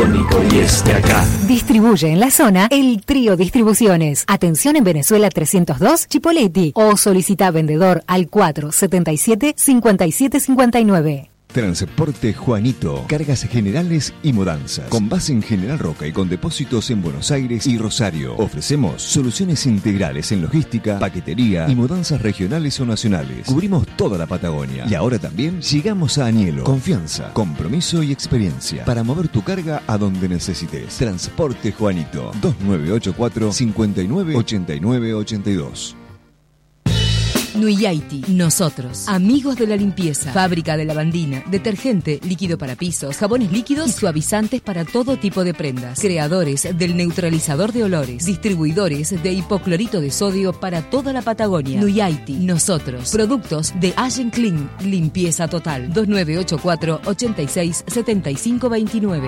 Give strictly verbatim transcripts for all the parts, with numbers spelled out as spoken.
icónico y es de acá. Distribuye en la zona el Trío Distribuciones. Atención en Venezuela trescientos dos, Chipoleti. O solicita vendedor al cuatro setenta y siete, cincuenta y siete cincuenta y nueve. Transporte Juanito, cargas generales y mudanzas. Con base en General Roca y con depósitos en Buenos Aires y Rosario. Ofrecemos soluciones integrales en logística, paquetería y mudanzas regionales o nacionales. Cubrimos toda la Patagonia. Y ahora también llegamos a Añelo. Confianza, compromiso y experiencia para mover tu carga a donde necesites. Transporte Juanito, dos nueve ocho cuatro, cinco nueve, ocho nueve ocho dos. Nuyaiti, nosotros, amigos de la limpieza, fábrica de lavandina, detergente, líquido para pisos, jabones líquidos y suavizantes para todo tipo de prendas, creadores del neutralizador de olores, distribuidores de hipoclorito de sodio para toda la Patagonia. Nuyaiti, nosotros, productos de Allen Clean, limpieza total, dos nueve ocho cuatro, ocho seis, siete cinco dos nueve.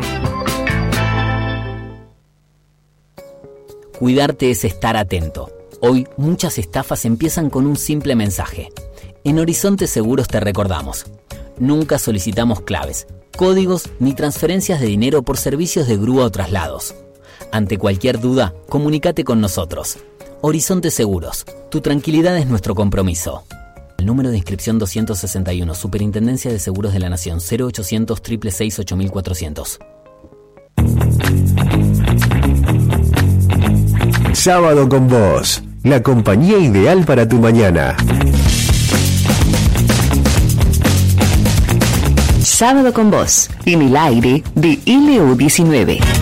Cuidarte es estar atento. Hoy muchas estafas empiezan con un simple mensaje. En Horizonte Seguros te recordamos: nunca solicitamos claves, códigos ni transferencias de dinero por servicios de grúa o traslados. Ante cualquier duda, comunícate con nosotros. Horizonte Seguros, tu tranquilidad es nuestro compromiso. El número de inscripción doscientos sesenta y uno, Superintendencia de Seguros de la Nación, cero ochocientos, seiscientos sesenta y seis, ocho mil cuatrocientos. Sábado con Vos, la compañía ideal para tu mañana. Sábado con Vos, en el aire de L U diecinueve.